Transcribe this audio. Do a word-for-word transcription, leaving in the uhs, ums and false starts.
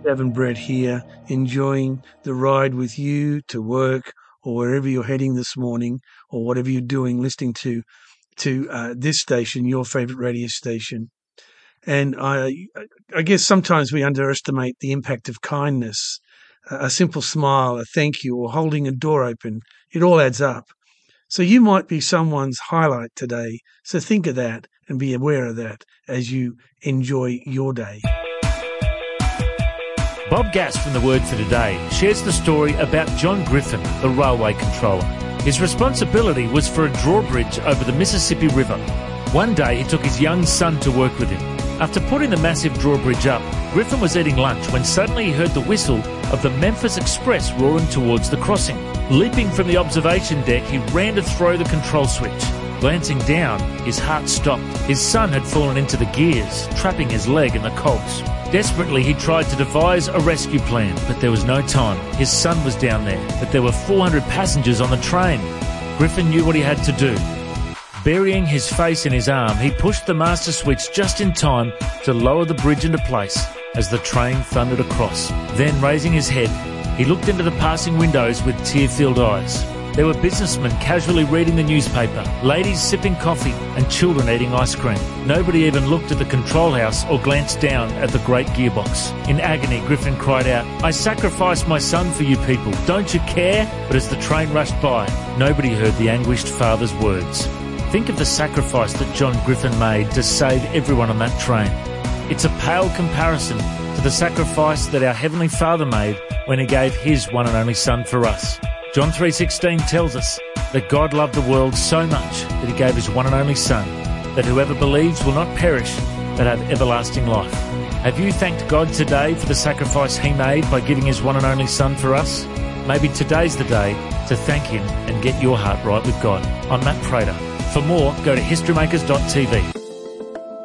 Davin Brett here, enjoying the ride with you to work or wherever you're heading this morning or whatever you're doing, listening to to uh, this station, your favourite radio station. And I, I guess sometimes we underestimate the impact of kindness. A simple smile, a thank you, or holding a door open, it all adds up. So you might be someone's highlight today. So think of that and be aware of that as you enjoy your day. Bob Gass from The Word for Today shares the story about John Griffin, the railway controller. His responsibility was for a drawbridge over the Mississippi River. One day he took his young son to work with him. After putting the massive drawbridge up, Griffin was eating lunch when suddenly he heard the whistle of the Memphis Express roaring towards the crossing. Leaping from the observation deck, he ran to throw the control switch. Glancing down, his heart stopped. His son had fallen into the gears, trapping his leg in the cogs. Desperately, he tried to devise a rescue plan, but there was no time. His son was down there, but there were four hundred passengers on the train. Griffin knew what he had to do. Burying his face in his arm, he pushed the master switch just in time to lower the bridge into place as the train thundered across. Then, raising his head, he looked into the passing windows with tear-filled eyes. There were businessmen casually reading the newspaper, ladies sipping coffee, and children eating ice cream. Nobody even looked at the control house or glanced down at the great gearbox. In agony, Griffin cried out, "I sacrificed my son for you people. Don't you care?" But as the train rushed by, nobody heard the anguished father's words. Think of the sacrifice that John Griffin made to save everyone on that train. It's a pale comparison to the sacrifice that our Heavenly Father made when He gave His one and only Son for us. John three sixteen tells us that God loved the world so much that He gave His one and only Son, that whoever believes will not perish but have everlasting life. Have you thanked God today for the sacrifice He made by giving His one and only Son for us? Maybe today's the day to thank Him and get your heart right with God. I'm Matt Prater. For more, go to history makers dot t v.